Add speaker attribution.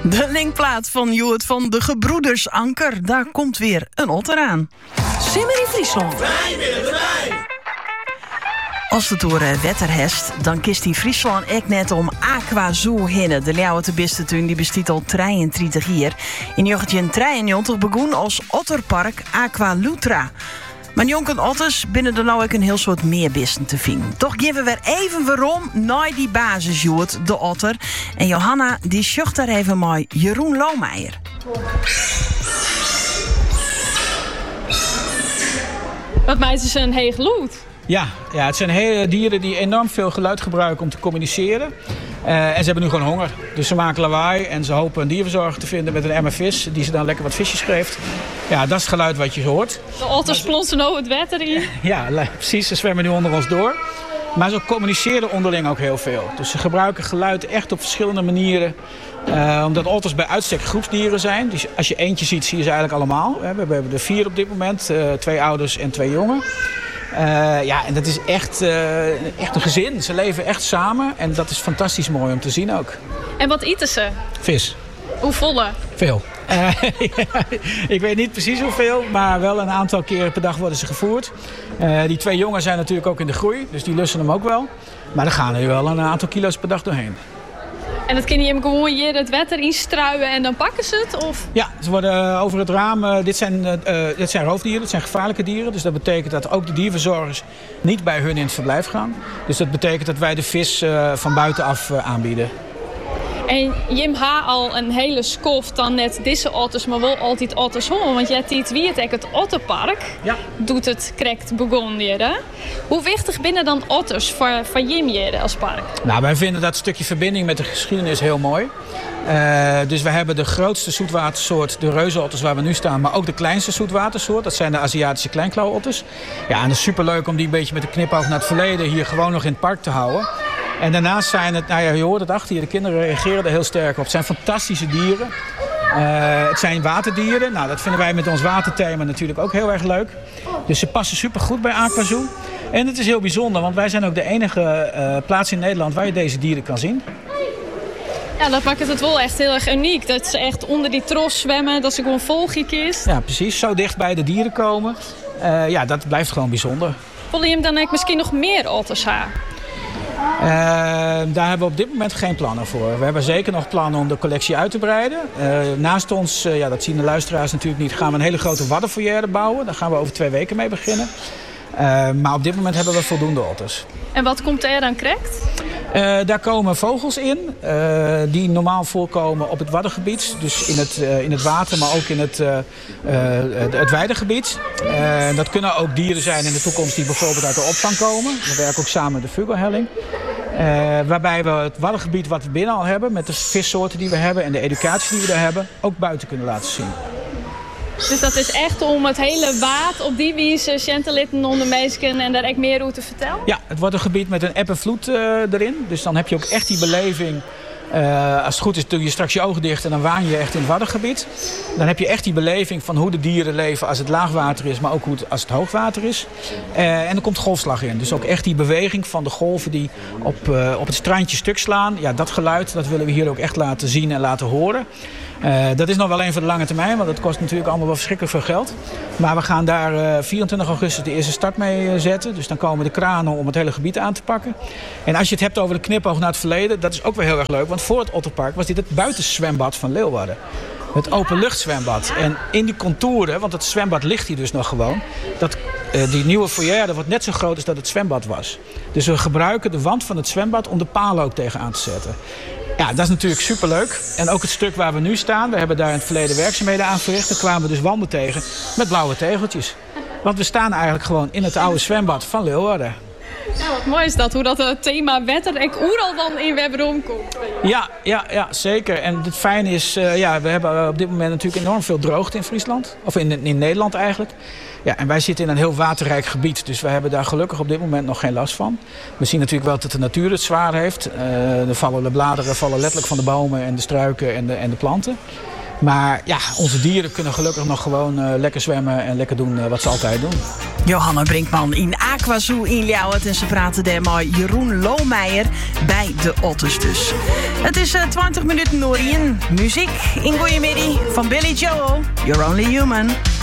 Speaker 1: De linkplaat van Joet van de Gebroeders Anker. Daar komt weer een otter aan. Simmer in Friesland.
Speaker 2: Wij willen erbij!
Speaker 1: Als het door wetter hest, dan kist die Friesland echt net om Aqua Zoo hinnen. De Ljouwe te Bistetuin die bestiet al 33 jaar. In 1993 begon als otterpark Aqua Lutra. Maar jonken otters binnen er nou ook een heel soort meerbisten te vinden. Toch geven we even waarom naar die basis, Joet, de otter. En Johanna die sjocht daar even mooi Jeroen Lohmeijer.
Speaker 3: Wat mij is een heeg lood.
Speaker 4: Ja, het zijn hele dieren die enorm veel geluid gebruiken om te communiceren. En ze hebben nu gewoon honger. Dus ze maken lawaai en ze hopen een dierverzorger te vinden met een emmer vis. Die ze dan lekker wat visjes geeft. Ja, dat is het geluid wat je hoort.
Speaker 3: De otters plonsen nou het water in.
Speaker 4: Ja, precies. Ze zwemmen nu onder ons door. Maar ze communiceren onderling ook heel veel. Dus ze gebruiken geluid echt op verschillende manieren. Omdat otters bij uitstek groepsdieren zijn. Dus als je eentje ziet, zie je ze eigenlijk allemaal. We hebben er 4 op dit moment. 2 ouders en 2 jongen. En dat is echt een gezin. Ze leven echt samen. En dat is fantastisch mooi om te zien ook.
Speaker 3: En wat eten ze?
Speaker 4: Vis.
Speaker 3: Hoe volle?
Speaker 4: Veel. Ik weet niet precies hoeveel, maar wel een aantal keren per dag worden ze gevoerd. Die 2 jongen zijn natuurlijk ook in de groei, dus die lussen hem ook wel. Maar er gaan er wel een aantal kilo's per dag doorheen.
Speaker 3: En dat kun je hem gewoon hier het water instruien en dan pakken ze het? Of?
Speaker 4: Ja, ze worden over het raam. Dit zijn roofdieren, dit zijn gevaarlijke dieren. Dus dat betekent dat ook de dierverzorgers niet bij hun in het verblijf gaan. Dus dat betekent dat wij de vis van buitenaf aanbieden.
Speaker 3: En Jim ha al een hele skof dan net deze otters, maar wel altijd otters hoor. Want jij ziet wie het otterpark doet het correct begonnen. Hoe wichtig binnen dan otters voor Jim als park?
Speaker 4: Nou, wij vinden dat stukje verbinding met de geschiedenis heel mooi. Dus we hebben de grootste zoetwatersoort, de reuzenotters waar we nu staan, maar ook de kleinste zoetwatersoort. Dat zijn de Aziatische kleinklauwotters. Ja, en het is superleuk om die een beetje met een knipoog naar het verleden hier gewoon nog in het park te houden. En daarnaast zijn het, je hoort het achter je, de kinderen reageren er heel sterk op. Het zijn fantastische dieren. Het zijn waterdieren. Nou, dat vinden wij met ons waterthema natuurlijk ook heel erg leuk. Dus ze passen supergoed bij Aqua Zoo. En het is heel bijzonder, want wij zijn ook de enige plaats in Nederland waar je deze dieren kan zien.
Speaker 3: Ja, dat maakt het wel echt heel erg uniek. Dat ze echt onder die tros zwemmen, dat ze gewoon volgik is.
Speaker 4: Ja, precies. Zo dicht bij de dieren komen. Dat blijft gewoon bijzonder.
Speaker 3: Wil je hem dan misschien nog meer otters hebben?
Speaker 4: Daar hebben we op dit moment geen plannen voor. We hebben zeker nog plannen om de collectie uit te breiden. Naast ons, dat zien de luisteraars natuurlijk niet, gaan we een hele grote waddenfoyer bouwen. Daar gaan we over 2 weken mee beginnen. Maar op dit moment hebben we voldoende otters.
Speaker 3: En wat komt er dan correct?
Speaker 4: Daar komen vogels in die normaal voorkomen op het waddengebied. Dus in het water, maar ook in het weidegebied. Dat kunnen ook dieren zijn in de toekomst die bijvoorbeeld uit de opvang komen. We werken ook samen met de Vugelhelling. Waarbij we het waddengebied wat we binnen al hebben, met de vissoorten die we hebben en de educatie die we daar hebben, ook buiten kunnen laten zien.
Speaker 3: Dus dat is echt om het hele waard op die wijze chantelitten onder mensen en daar echt meer over te vertellen?
Speaker 4: Ja, het wordt een gebied met een eb en vloed erin. Dus dan heb je ook echt die beleving. Als het goed is doe je straks je ogen dicht en dan waan je echt in het waddengebied. Dan heb je echt die beleving van hoe de dieren leven als het laagwater is, maar ook als het hoogwater is. En er komt golfslag in. Dus ook echt die beweging van de golven die op het strandje stuk slaan. Ja, dat geluid dat willen we hier ook echt laten zien en laten horen. Dat is nog wel een voor de lange termijn, want dat kost natuurlijk allemaal wel verschrikkelijk veel geld. Maar we gaan daar 24 augustus de eerste start mee zetten. Dus dan komen de kranen om het hele gebied aan te pakken. En als je het hebt over de knipoog naar het verleden, dat is ook wel heel erg leuk. Want voor het Otterpark was dit het buitenzwembad van Leeuwarden. Het openluchtzwembad. En in die contouren, want het zwembad ligt hier dus nog gewoon. Die nieuwe foyer dat wordt net zo groot als dat het zwembad was. Dus we gebruiken de wand van het zwembad om de palen ook tegenaan te zetten. Ja, dat is natuurlijk superleuk. En ook het stuk waar we nu staan, we hebben daar in het verleden werkzaamheden aan verricht. Daar kwamen we dus wanden tegen met blauwe tegeltjes. Want we staan eigenlijk gewoon in het oude zwembad van Leeuwarden.
Speaker 3: Ja, wat mooi is dat, hoe dat het thema wetter en oeral dan in Webberom komt.
Speaker 4: Ja, zeker. En het fijne is, we hebben op dit moment natuurlijk enorm veel droogte in Friesland. Of in Nederland eigenlijk. Ja, en wij zitten in een heel waterrijk gebied. Dus we hebben daar gelukkig op dit moment nog geen last van. We zien natuurlijk wel dat de natuur het zwaar heeft. De bladeren vallen letterlijk van de bomen en de struiken en de planten. Maar ja, onze dieren kunnen gelukkig nog gewoon lekker zwemmen en lekker doen wat ze altijd doen.
Speaker 1: Johanna Brinkman in Aquazoo in Ljouwert. En ze praten daar met Jeroen Lohmeijer bij de Otters dus. Het is 20 minuten Norien. Muziek in Goeiemiddag van Billy Joel. You're Only Human.